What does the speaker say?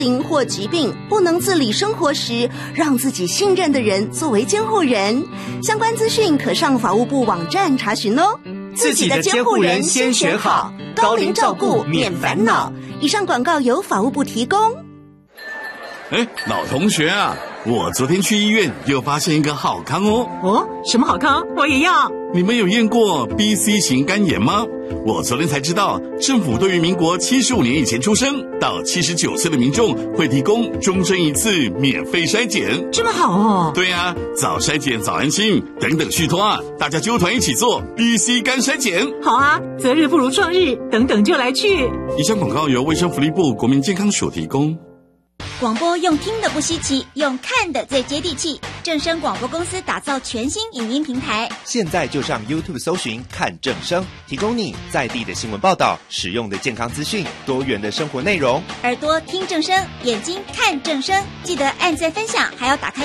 病或疾病不能自理生活时，让自己信任的人作为监护人。相关资讯可上法务部网站查询哦。 自己的监护人先选好，高龄照顾免烦恼。 以上广告由法务部提供。 老同学啊，我昨天去医院又发现一个好康哦。 哦，什么好康？我也要。 你们有验过 BC 型肝炎吗？我昨天才知道，政府对于民国75年以前出生到79岁的民众会提供终身一次免费筛检。 这么好哦。 对啊，早筛检早安心，等等续托啊，大家揪团一起做 BC 肝筛检。 好啊，择日不如撞日，等等就来去。 以上广告由卫生福利部国民健康署提供。 广播用听的不稀奇，用看的最接地气。正声广播公司打造全新影音平台， 现在就上 YouTube 搜寻看正声，提供你在地的新闻报道、实用的健康资讯、多元的生活内容。 耳朵听正声，眼睛看正声，记得按赞分享，还要打开